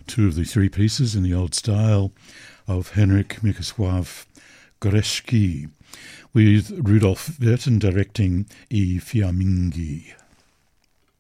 two of the three pieces in the old style of Henryk Mieczysław Gorecki, with Rudolf Werten directing I Fiammingi.